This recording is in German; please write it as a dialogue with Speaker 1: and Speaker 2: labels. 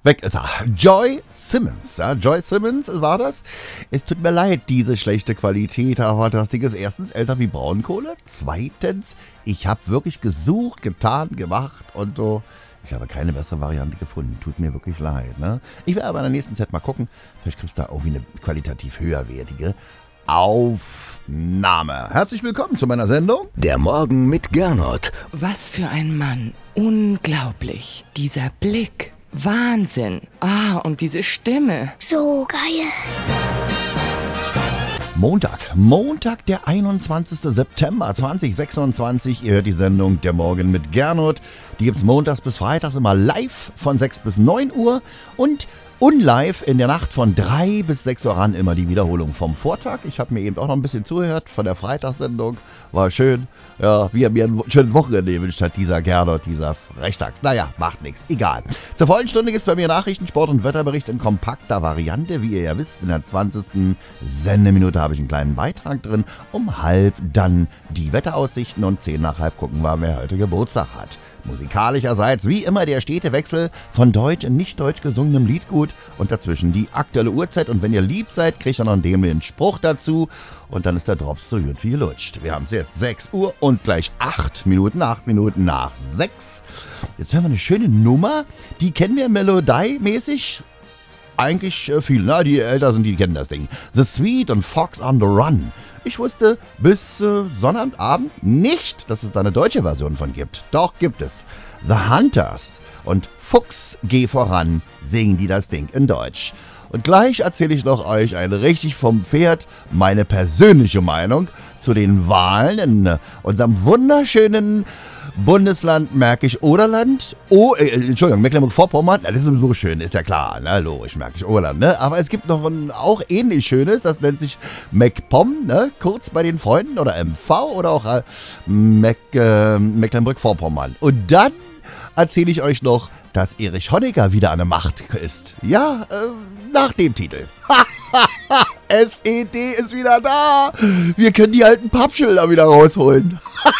Speaker 1: Weg ist er. Joy Simmons. Ja, Joy Simmons war das. Es tut mir leid, diese schlechte Qualität, aber das Ding ist erstens älter wie Braunkohle. Zweitens, ich habe wirklich gesucht, getan, gemacht und so. Ich habe keine bessere Variante gefunden. Tut mir wirklich leid. Ne? Ich werde aber in der nächsten Zeit mal gucken. Vielleicht kriegst du da irgendwie eine qualitativ höherwertige Aufnahme. Herzlich willkommen zu meiner Sendung.
Speaker 2: Der Morgen mit Gernot.
Speaker 3: Was für ein Mann. Unglaublich. Dieser Blick. Wahnsinn. Und diese Stimme.
Speaker 4: So geil.
Speaker 1: Montag, der 21. September 2026. Ihr hört die Sendung Der Morgen mit Gernot. Die gibt's montags bis freitags immer live von 6 bis 9 Uhr und unlive in der Nacht von 3 bis 6 Uhr ran immer die Wiederholung vom Vortag. Ich habe mir eben auch noch ein bisschen zugehört von der Freitagssendung. War schön. Ja, wie er mir ein schönes Wochenende gewünscht hat, dieser Gernot, dieser Frechtags. Naja, macht nichts. Egal. Zur vollen Stunde gibt es bei mir Nachrichten, Sport und Wetterbericht in kompakter Variante. Wie ihr ja wisst, in der 20. Sendeminute habe ich einen kleinen Beitrag drin. Um halb dann die Wetteraussichten und 10 nach halb gucken wir, wer heute Geburtstag hat. Musikalischerseits wie immer der stete Wechsel von deutsch und nicht deutsch gesungenem Liedgut und dazwischen die aktuelle Uhrzeit. Und wenn ihr lieb seid, kriegt ihr noch einen dämlichen Spruch dazu und dann ist der Drops so gut wie gelutscht. Wir haben es jetzt 6 Uhr und gleich 8 Minuten nach 6. Jetzt hören wir eine schöne Nummer, die kennen wir melodiemäßig eigentlich viele, ne? Die älter sind, die kennen das Ding. The Sweet und Fox on the Run. Ich wusste bis Sonnabend nicht, dass es da eine deutsche Version von gibt. Doch gibt es. The Hunters und Fuchs, geh voran, singen die das Ding in Deutsch. Und gleich erzähle ich noch euch eine richtig vom Pferd, meine persönliche Meinung zu den Wahlen in unserem wunderschönen Bundesland Märkisch-Oderland. Mecklenburg-Vorpommern. Das ist sowieso schön, ist ja klar. Ne? Logisch, Märkisch-Oderland. Ne? Aber es gibt noch ein auch ähnlich schönes, das nennt sich MacPom, ne? Kurz bei den Freunden oder MV oder auch Mecklenburg-Vorpommern. Und dann erzähle ich euch noch, dass Erich Honecker wieder an der Macht ist. Ja, nach dem Titel. SED ist wieder da. Wir können die alten Pappschilder wieder rausholen.